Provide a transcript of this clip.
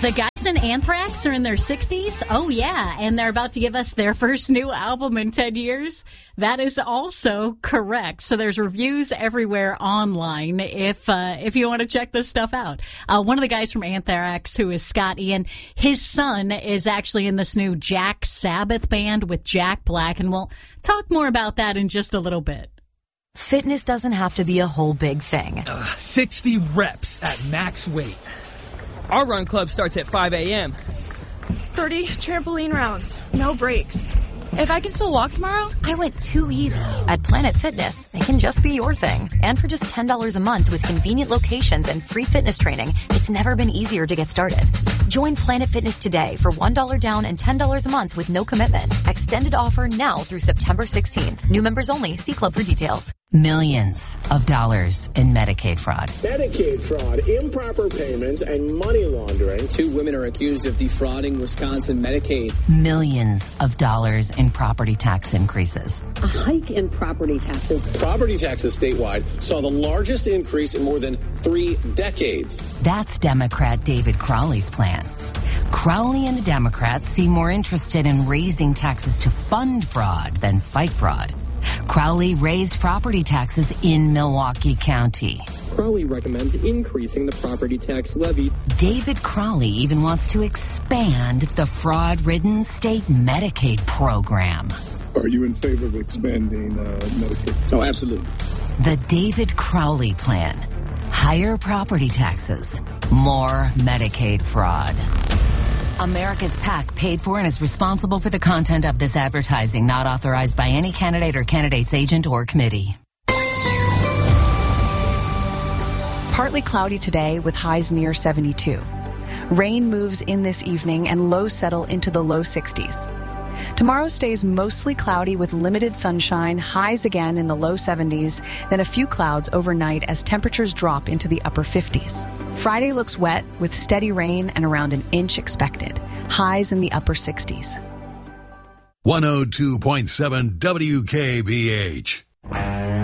The guys in Anthrax are in their 60s. Oh, yeah. And they're about to give us their first new album in 10 years. That is also correct. So there's reviews everywhere online if you want to check this stuff out. One of the guys from Anthrax, who is Scott Ian, his son is actually in this new Jack Sabbath band with Jack Black. And we'll talk more about that in just a little bit. Fitness doesn't have to be a whole big thing. 60 reps at max weight. Our run club starts at 5 a.m. 30 trampoline rounds, no breaks. If I can still walk tomorrow? I went too easy. At Planet Fitness, it can just be your thing. And for just $10 a month with convenient locations and free fitness training, it's never been easier to get started. Join Planet Fitness today for $1 down and $10 a month with no commitment. Extended offer now through September 16th. New members only. See club for details. Millions of dollars in Medicaid fraud. Medicaid fraud, improper payments, and money laundering. 2 women are accused of defrauding Wisconsin Medicaid. Millions of dollars in property tax increases. A hike in property taxes. Property taxes statewide saw the largest increase in more than 3 decades. That's Democrat David Crowley's plan. Crowley and the Democrats seem more interested in raising taxes to fund fraud than fight fraud. Crowley raised property taxes in Milwaukee County. Crowley recommends increasing the property tax levy. David Crowley even wants to expand the fraud-ridden state Medicaid program. Are you in favor of expanding Medicaid? Oh, absolutely. The David Crowley plan. Higher property taxes. More Medicaid fraud. America's PAC paid for and is responsible for the content of this advertising, not authorized by any candidate or candidate's agent or committee. Partly cloudy today with highs near 72. Rain moves in this evening and lows settle into the low 60s. Tomorrow stays mostly cloudy with limited sunshine, highs again in the low 70s, then a few clouds overnight as temperatures drop into the upper 50s. Friday looks wet with steady rain and around an inch expected. Highs in the upper 60s. 102.7 WKBH.